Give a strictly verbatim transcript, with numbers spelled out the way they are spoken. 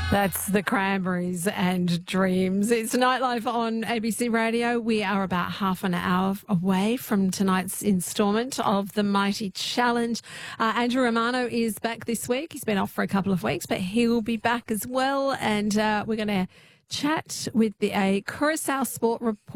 That's the Cranberries and Dreams. It's Nightlife on A B C Radio. We are about half an hour away from tonight's instalment of the Mighty Challenge. Uh, Andrew Romano is back this week. He's been off for a couple of weeks, but he will be back as well. And uh, we're going to chat with the a Curaçao Sport Report.